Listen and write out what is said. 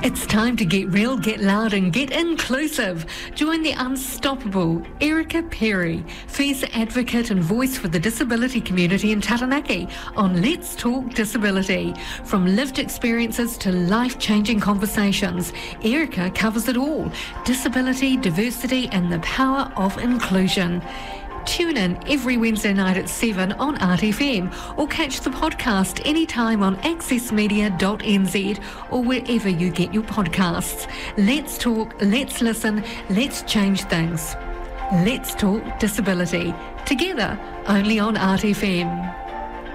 It's time to get real, get loud and get inclusive. Join the unstoppable Erica Perry, fierce advocate and voice for the disability community in Taranaki on Let's Talk Disability. From lived experiences to life-changing conversations, Erica covers it all: disability, diversity and the power of inclusion. Tune in every Wednesday night at 7 on RTFM or catch the podcast anytime on accessmedia.nz or wherever you get your podcasts. Let's talk, let's listen, let's change things. Let's Talk Disability. Together, only on RTFM.